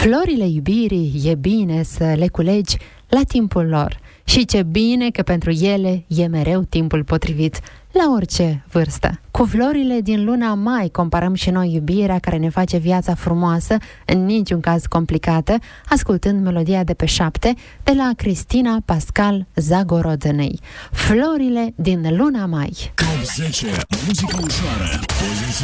Florile iubirii e bine să le culegi la timpul lor. Și ce bine că pentru ele e mereu timpul potrivit, la orice vârstă. Cu florile din luna mai comparăm și noi iubirea care ne face viața frumoasă, în niciun caz complicată, ascultând melodia de pe 7 de la Cristina Pascal Zagorodnăi. Florile din luna mai. Top 10, muzică ușoară, poziție